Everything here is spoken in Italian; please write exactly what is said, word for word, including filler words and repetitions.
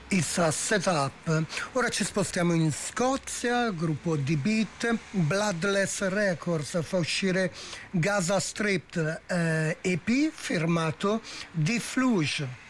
It's a Setup. Ora ci spostiamo in Scozia, gruppo The Beat. Bloodless Records fa uscire Gaza Stripped, eh, E P firmato The Fluge.